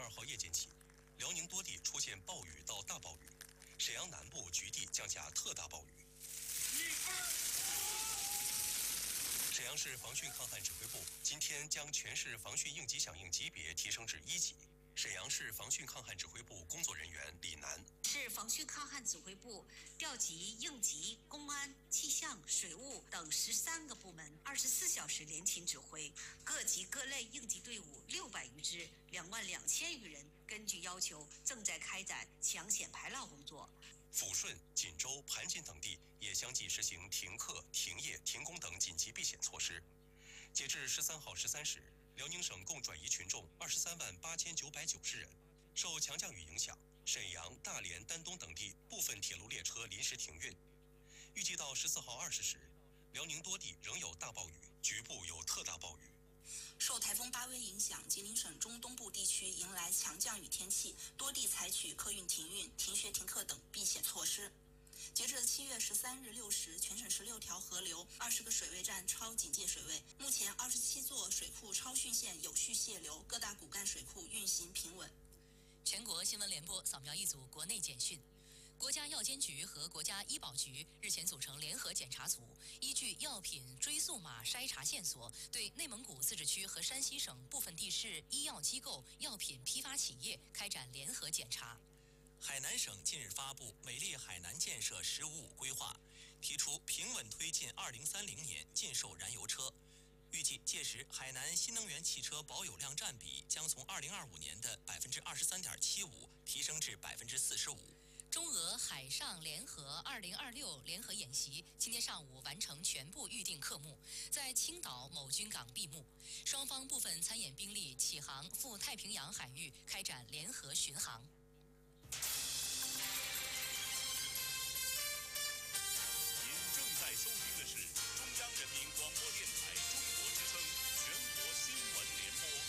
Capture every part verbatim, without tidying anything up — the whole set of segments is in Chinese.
二号夜间起，辽宁多地出现暴雨到大暴雨，沈阳南部局地降下特大暴雨。一二。沈阳市防汛抗旱指挥部今天将全市防汛应急响应级别提升至一级。沈阳市防汛抗旱指挥部工作人员李楠。 市防汛抗旱指挥部调集应急、公安、气象、水务等十三个部门，二十四小时联勤指挥，各级各类应急队伍六百余支，两万两千余人，根据要求正在开展抢险排涝工作。 抚顺、锦州、盘锦等地也相继实行停课、停业、停工等紧急避险措施。截至十三号十三时，辽宁省共转移群众二十三万八千九百九十人。受强降雨影响，沈阳、大连、丹东等地部分铁路列车临时停运。预计到十四号二十时，辽宁多地仍有大暴雨，局部有特大暴雨。 受台风巴威影响，吉林省中东部地区迎来强降雨天气，多地采取客运停运、停学停课等避险措施。截至七月十三日六时，全省十六条河流、二十个水位站超警戒水位，目前二十七座水库超汛线有序泄流，各大骨干水库运行平稳。 全国新闻联播扫描一组国内简讯。国家药监局和国家医保局日前组成联合检查组，依据药品追溯码筛查线索，对内蒙古自治区和山西省部分地市医药机构、药品批发企业开展联合检查。 海南省近日发布《美丽海南建设“十五五”规划》，提出平稳推进二零三零年禁售燃油车。预计届时，海南新能源汽车保有量占比将从二零二五年的百分之二十三点七五提升至百分之四十五。 中俄海上联合二零二六联合演习今天上午完成全部预定科目，在青岛某军港闭幕。双方部分参演兵力启航赴太平洋海域开展联合巡航。 您正在收听的是中央人民广播电台中国之声全国新闻联播。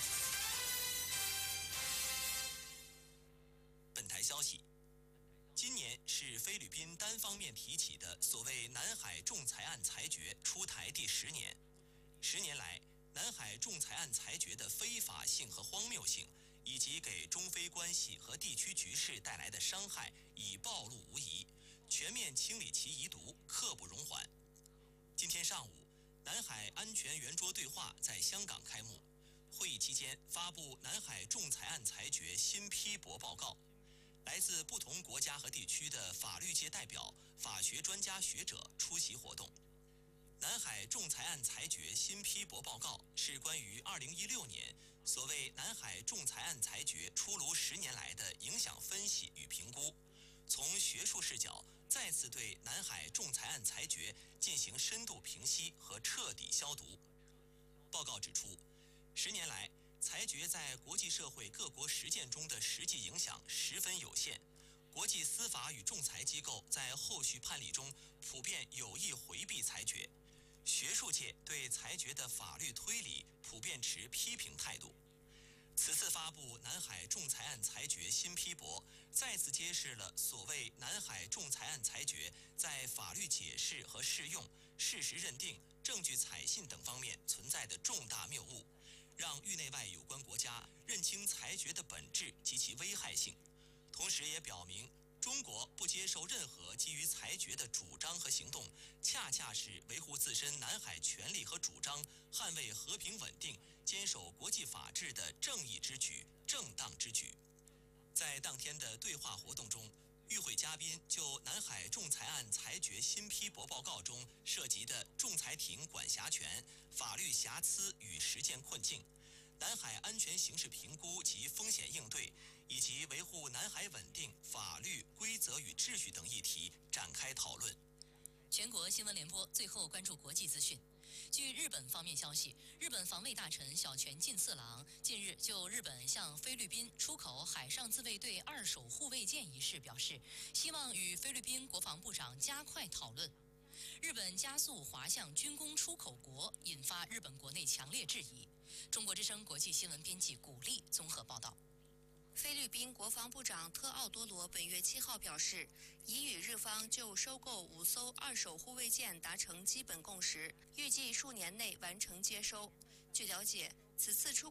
本台消息。今年是菲律宾单方面提起的所谓南海仲裁案裁决出台第十年。十年来，南海仲裁案裁决的非法性和荒谬性，以及给中菲关系和地区局势带来的伤害已暴露无遗，全面清理其遗毒，刻不容缓。今天上午，南海安全圆桌对话在香港开幕，会议期间发布南海仲裁案裁决新批驳报告。来自不同国家和地区的法律界代表、法学专家学者出席活动。南海仲裁案裁决新批驳报告是关于二零一六年所谓南海仲裁案裁决出炉十年来的影响分析与评估，从学术视角再次对南海仲裁案裁决进行深度评析和彻底消毒。报告指出，十年来，裁决在国际社会各国实践中的实际影响十分有限，国际司法与仲裁机构在后续判例中普遍有意回避裁决，学术界对裁决的法律推理普遍持批评态度。此次发布南海仲裁案裁决新批驳，再次揭示了所谓南海仲裁案裁决在法律解释和适用、事实认定、证据采信等方面存在的重大谬误，让域内外有关国家认清裁决的本质及其危害性，同时也表明中国不接受任何基于裁决的主张和行动，恰恰是维护自身南海权利和主张、捍卫和平稳定、坚守国际法治的正义之举、正当之举。在当天的对话活动中，与会嘉宾就南海仲裁案裁决新批驳报告中涉及的仲裁庭管辖权、法律瑕疵与实践困境、南海安全形势评估及风险应对，以及维护南海稳定、法律规则与秩序等议题展开讨论。 全国新闻联播最后关注国际资讯。据日本方面消息，日本防卫大臣小泉进次郎近日就日本向菲律宾出口海上自卫队二手护卫舰一事表示，希望与菲律宾国防部长加快讨论。日本加速滑向军工出口国，引发日本国内强烈质疑。中国之声国际新闻编辑古丽综合报道。 菲律宾国防部长特奥多罗本月七号表示，已与日方就收购五艘二手护卫舰达成基本共识，预计数年内完成接收。据了解，此次出